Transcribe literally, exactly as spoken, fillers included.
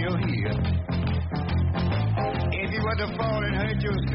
your heel. If you were to fall and hurt yourself,